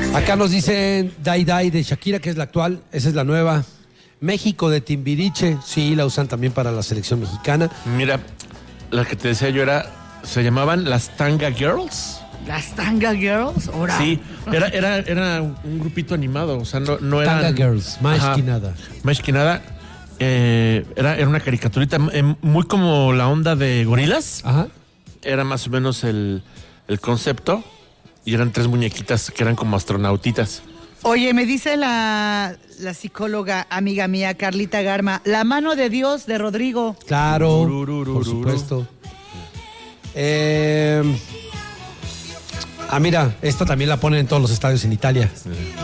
Acá nos dicen Dai Dai de Shakira, que es la actual, esa es la nueva. México de Timbiriche, sí, la usan también para la selección mexicana. Mira, la que te decía yo se llamaban las Tanga Girls. ¿Las Tanga Girls? Ahora. Sí, era un grupito animado, o sea, no eran... Tanga Girls, más que nada. Más que nada, era una caricaturita muy como la onda de Gorilas. Ajá. Era más o menos el concepto, y eran 3 muñequitas que eran como astronautitas. Oye, me dice la psicóloga amiga mía, Carlita Garma, La mano de Dios de Rodrigo. Claro, por supuesto. Mira, esta también la ponen en todos los estadios en Italia.